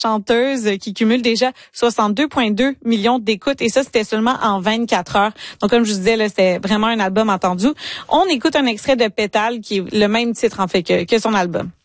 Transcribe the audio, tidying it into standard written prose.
chanteuse qui cumule déjà 62,2 millions d'écoutes et ça, c'était seulement en 24 heures. Donc, comme je vous disais, là, c'était vraiment un album attendu. On écoute un extrait de Pétale qui est le même titre, en fait, que son album.